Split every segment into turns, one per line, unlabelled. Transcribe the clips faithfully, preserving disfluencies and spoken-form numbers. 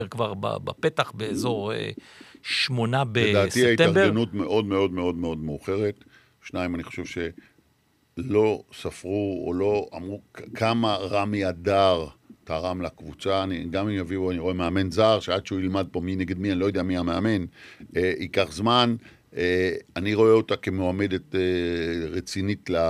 כבר בפתח באזור שמונה בספטמבר.
לדעתי ההתארגנות מאוד מאוד מאוד מאוד מאוחרת. שניים, אני חושב שלא ספרו או לא אמרו כמה רמי אדר תרם לקבוצה. אני, גם אם יביאו, אני רואה מאמן זר, שעד שהוא ילמד פה מי נגד מי, אני לא יודע מי המאמן, אה, ייקח זמן. אה, אני רואה אותה כמועמדת אה, רצינית ל...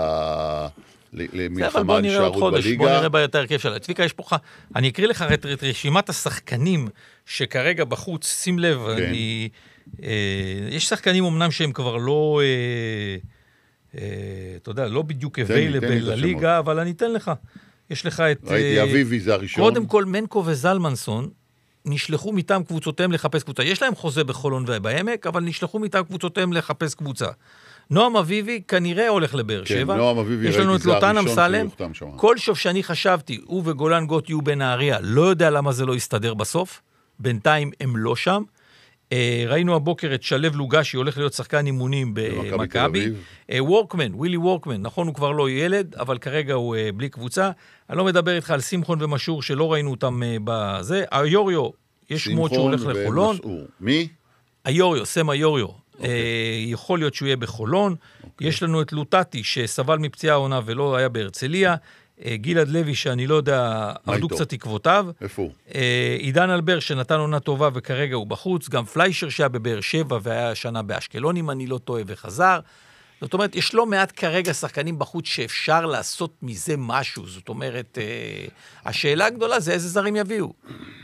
למלחמה על הישארות בליגה. בוא נראה ביותר הרכב שלה. צביקה, יש פה, אני אקריא לך את רשימת השחקנים שכרגע בחוץ, שים לב,
כן.
אני, אה, יש שחקנים אמנם שהם כבר לא, אה, אה, אתה יודע, לא בדיוק available לליגה, אבל אני אתן לך. יש לך את...
ראיתי, אה, אביבי זה הראשון.
קודם כל, מנקו וזלמנסון נשלחו מטעם קבוצותיהם לחפש קבוצה. יש להם חוזה בחולון ובעמק, אבל נשלחו מטעם קבוצותיהם לחפש קבוצה. נועם אביבי כנראה הולך לבאר שבע.
כן, נועם אביבי
יש לנו את לוטן אמסלם.
שם.
כל שוב שאני חשבתי, הוא וגולן גוט יהיו בנהריה, לא יודע למה זה לא יסתדר בסוף. בינתיים הם לא שם. ראינו הבוקר את שלב לוגשי, הולך להיות שחקן אימונים במכבי. וורקמן, ווילי וורקמן, נכון הוא כבר לא ילד, אבל כרגע הוא בלי קבוצה. אני לא מדבר איתך על שמחון ומשור, שלא ראינו אותם בזה. היוריו, יש שמות שהוא הולך לחולון.
מי?
היוריו, סם היוריו. יכול להיות שהוא יהיה בחולון. יש לנו את לוטטי, שסבל מפציעה העונה ולא היה בהרצליה. גילד לוי, שאני לא יודע, עבדו קצת תקוותיו.
איפה?
עידן אלבר, שנתן עונה טובה וכרגע הוא בחוץ. גם פליישר שהיה בבאר שבע והיה שנה באשקלון, אם אני לא טועה, וחזר. זאת אומרת, יש לא מעט כרגע שחקנים בחוץ שאפשר לעשות מזה משהו. זאת אומרת, השאלה הגדולה זה איזה זרים יביאו.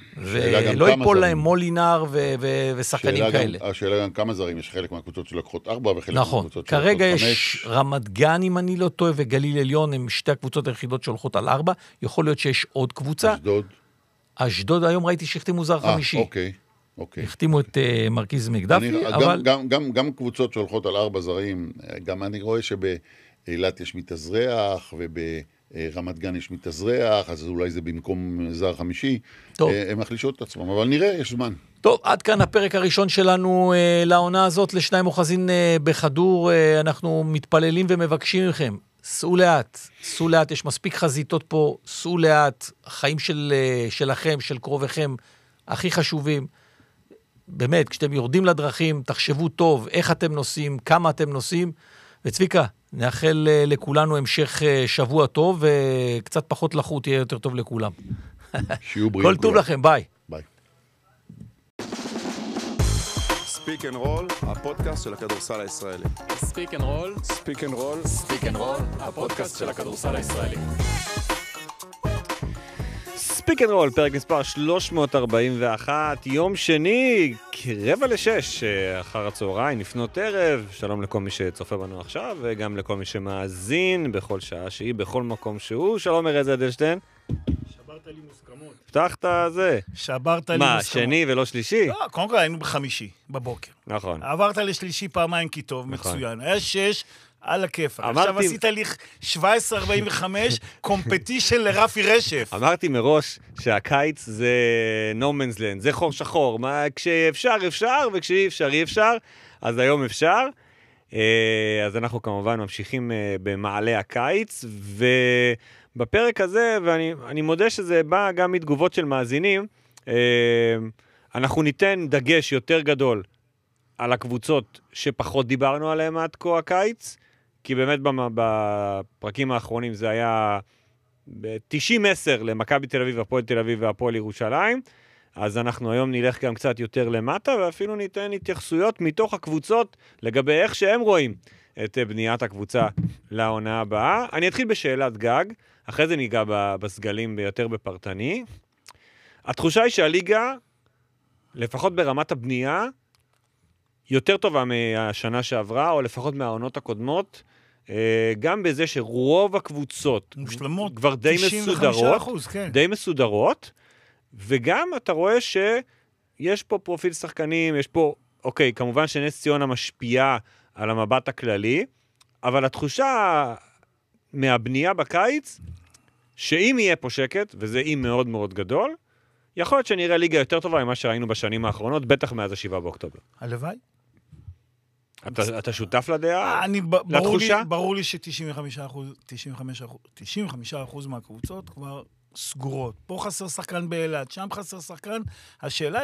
ולא ייפול להם מולינר ושחקנים כאלה.
השאלה גם כמה זרים, יש חלק מהקבוצות שלקחות ארבע וחלק מהקבוצות שלקחות חמש.
כרגע יש רמת גן, אם אני לא טועה, וגליל עליון, הם שתי הקבוצות היחידות שהולכות על ארבע. יכול להיות שיש עוד קבוצה.
אשדוד.
אשדוד, היום ראיתי שהחתימו זר חמישי.
אוקיי, אוקיי.
החתימו את מרקיז מקדפי, אבל...
גם קבוצות שהולכות על ארבע זרים, גם אני רואה שבאילת יש מתאזרח, וב... רמת גן יש מתאזרח, אז אולי זה במקום זר חמישי. טוב. הם מחלישות את עצמם, אבל נראה, יש זמן.
טוב, עד כאן הפרק הראשון שלנו אה, לעונה הזאת, לשניים אוחזין אה, בחדור. אה, אנחנו מתפללים ומבקשים מכם, סעו לאט, סעו לאט, יש מספיק חזיתות פה, סעו לאט, החיים של, אה, שלכם, של קרוביכם, הכי חשובים. באמת, כשאתם יורדים לדרכים, תחשבו טוב איך אתם נוסעים, כמה אתם נוסעים, וצביקה, נאחל לכולנו המשך שבוע טוב, וקצת פחות לחוט יהיה יותר טוב לכולם.
שיהיו בריאים.
כל טוב לכם, ביי.
ביי.
ספיק אנד רול, הפודקאסט של הכדורסל הישראלי.
ספיק אנד רול,
ספיק אנד רול,
ספיק אנד רול, הפודקאסט של הכדורסל הישראלי.
ספיק אנד רול, פרק מספר שלוש מאות ארבעים ואחת, יום שני, רבע לשש, אחר הצהריים, לפנות ערב. שלום לכל מי שצופה בנו עכשיו, וגם לכל מי שמאזין בכל שעה שהיא, בכל מקום שהוא. שלום ארז אדלשטיין.
שברת לי מוסכמות.
פתחת זה.
שברת לי
מה,
מוסכמות.
שני ולא שלישי?
לא, קודם כל היינו בחמישי, בבוקר.
נכון.
עברת לשלישי פעמיים כי טוב,
נכון.
מצוין. היה שש, על הכיף.
אמרתי...
עכשיו עשית לי שבע עשרה ארבעים וחמש, קומפטישן לרפי רשף.
אמרתי מראש שהקיץ זה no man's land, זה חור שחור. מה, כשאפשר אפשר, וכשאי אפשר אי אפשר, אז היום אפשר. אז אנחנו כמובן ממשיכים במעלה הקיץ, ובפרק הזה, ואני אני מודה שזה בא גם מתגובות של מאזינים, אנחנו ניתן דגש יותר גדול על הקבוצות שפחות דיברנו עליהן עד כה הקיץ, כי באמת בפרקים האחרונים זה היה ב-תשעים עשר למכבי תל אביב, הפועל תל אביב והפועל ירושלים, אז אנחנו היום נלך גם קצת יותר למטה, ואפילו ניתן התייחסויות מתוך הקבוצות לגבי איך שהם רואים את בניית הקבוצה לעונה הבאה. אני אתחיל בשאלת גג, אחרי זה ניגע בסגלים ביותר בפרטני. התחושה היא שהליגה, לפחות ברמת הבנייה, יותר טובה מהשנה שעברה, או לפחות מהעונות הקודמות, גם בזה שרוב הקבוצות
מושלמות,
כבר די מסודרות,
כן.
די מסודרות, וגם אתה רואה שיש פה פרופיל שחקנים, יש פה, אוקיי, כמובן שנס ציונה משפיעה על המבט הכללי, אבל התחושה מהבנייה בקיץ, שאם יהיה פה שקט, וזה אי מאוד מאוד גדול, יכול להיות שנראה ליגה יותר טובה ממה שראינו בשנים האחרונות, בטח מאז השבעה באוקטובר.
הלוואי.
אתה, אתה שותף לדעה?
אני, ברור
לתחושה?
לי, ברור לי ש-תשעים וחמישה אחוז, תשעים וחמישה אחוז, תשעים וחמישה אחוז מהקבוצות כבר סגורות. פה חסר שחקן באילת, שם חסר שחקן. השאלה